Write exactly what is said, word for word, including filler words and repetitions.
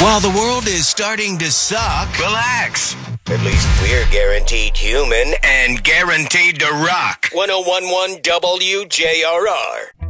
While the world is starting to suck, relax. At least we're guaranteed human And guaranteed to rock. one oh one one W J R R.